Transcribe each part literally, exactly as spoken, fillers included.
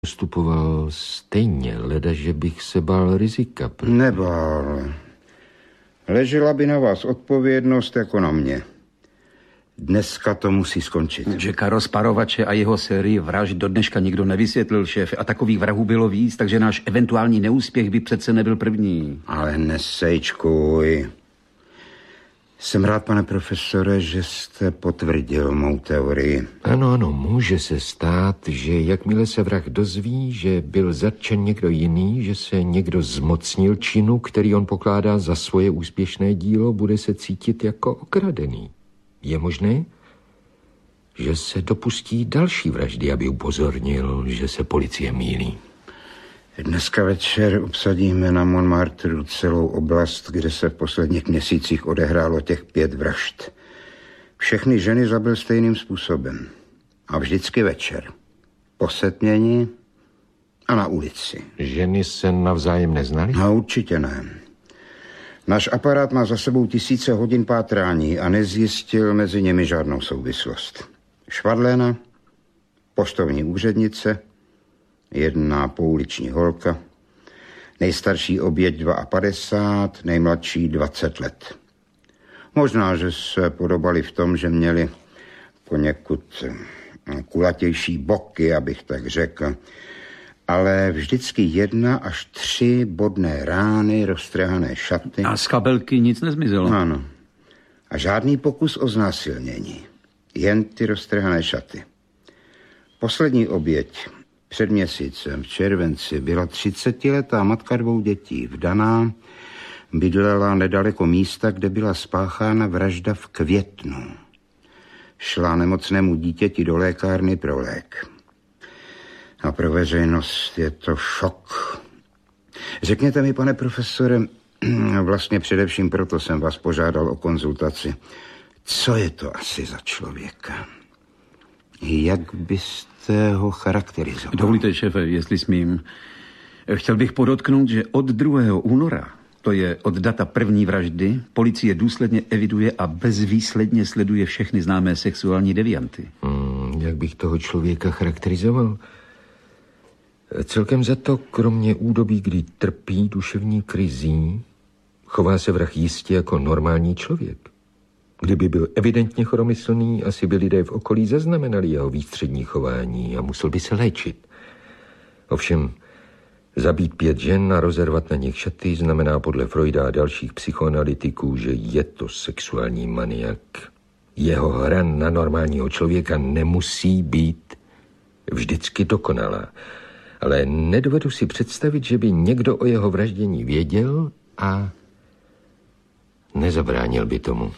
Postupoval stejně, leda, že bych se bál rizika. Protože... Nebál. Ležela by na vás odpovědnost jako na mě. Dneska to musí skončit. Jacka Rozparovače a jeho sérii vražd do dneška nikdo nevysvětlil, šéf. A takových vrahů bylo víc, takže náš eventuální neúspěch by přece nebyl první. Ale nesejčkuj. Jsem rád, pane profesore, že jste potvrdil mou teorii. Ano, ano, může se stát, že jakmile se vrah dozví, že byl zatčen někdo jiný, že se někdo zmocnil činu, který on pokládá za svoje úspěšné dílo, bude se cítit jako okradený. Je možné, že se dopustí další vraždy, aby upozornil, že se policie mýlí. Dneska večer obsadíme na Montmartru celou oblast, kde se v posledních měsících odehrálo těch pět vražd. Všechny ženy zabil stejným způsobem. A vždycky večer. Po setmění a na ulici. Ženy se navzájem neznaly? No, určitě ne. Náš aparát má za sebou tisíce hodin pátrání a nezjistil mezi nimi žádnou souvislost. Švadléna, poštovní úřednice, jedna pouliční holka, nejstarší oběť padesát dva, nejmladší dvacet let. Možná, že se podobali v tom, že měli poněkud kulatější boky, abych tak řekl, ale vždycky jedna až tři bodné rány, roztrhané šaty. A z kabelky nic nezmizelo? Ano. A žádný pokus o znásilnění. Jen ty roztrhané šaty. Poslední oběť před měsícem v červenci byla třicetiletá matka dvou dětí, vdaná, bydlela nedaleko místa, kde byla spáchána vražda v květnu. Šla nemocnému dítěti do lékárny pro lék. A pro veřejnost je to šok. Řekněte mi, pane profesore, vlastně především proto jsem vás požádal o konzultaci. Co je to asi za člověka? Jak byste ho charakterizoval? Dovolíte, šéfe, jestli smím. Chtěl bych podotknout, že od druhého února, to je od data první vraždy, policie důsledně eviduje a bezvýsledně sleduje všechny známé sexuální devianty. Hmm, jak bych toho člověka charakterizoval? Celkem za to, kromě údobí, kdy trpí duševní krizí, chová se vrah jistě jako normální člověk. Kdyby byl evidentně choromyslný, asi by lidé v okolí zaznamenali jeho výstřední chování a musel by se léčit. Ovšem, zabít pět žen a rozervat na nich šaty znamená podle Freuda a dalších psychoanalytiků, že je to sexuální maniak. Jeho hra na normálního člověka nemusí být vždycky dokonalá. Ale nedovedu si představit, že by někdo o jeho vraždění věděl a nezabránil by tomu.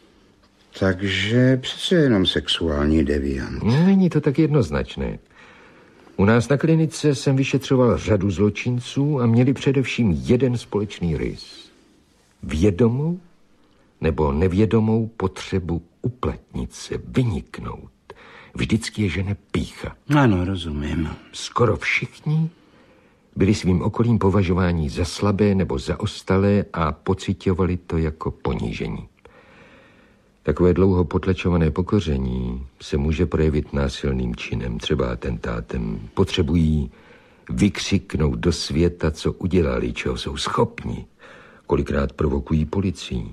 Takže přece jenom sexuální deviant. Není to tak jednoznačné. U nás na klinice jsem vyšetřoval řadu zločinců a měli především jeden společný rys. Vědomou nebo nevědomou potřebu uplatnit se, vyniknout. Vždycky je žene pýcha. Ano, rozumím. Skoro všichni byli svým okolím považováni za slabé nebo zaostalé a pociťovali to jako ponížení. Takové dlouho potlačované pokoření se může projevit násilným činem, třeba atentátem. Potřebují vykřiknout do světa, co udělali, čeho jsou schopni. Kolikrát provokují policii.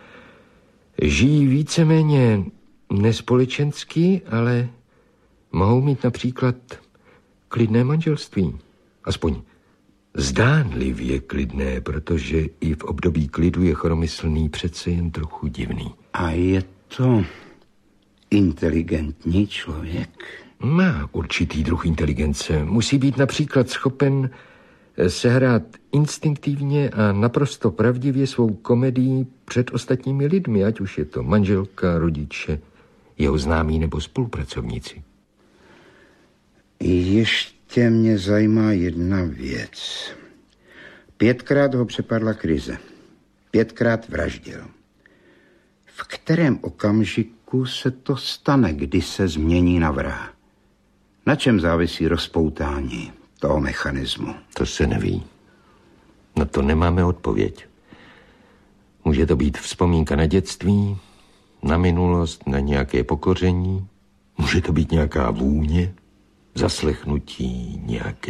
Žijí víceméně nespolečensky, ale mohou mít například klidné manželství. Aspoň zdánlivě klidné, protože i v období klidu je choromyslný přece jen trochu divný. A je to inteligentní člověk? Má určitý druh inteligence. Musí být například schopen sehrát instinktivně a naprosto pravdivě svou komedii před ostatními lidmi, ať už je to manželka, rodiče, jeho známí nebo spolupracovníci. Ještě mě zajímá jedna věc. Pětkrát ho přepadla krize. Pětkrát vraždil. V kterém okamžiku se to stane, kdy se změní na vraha? Na čem závisí rozpoutání toho mechanismu? To se neví. Na to nemáme odpověď. Může to být vzpomínka na dětství, na minulost, na nějaké pokoření. Může to být nějaká vůně, zaslechnutí nějaké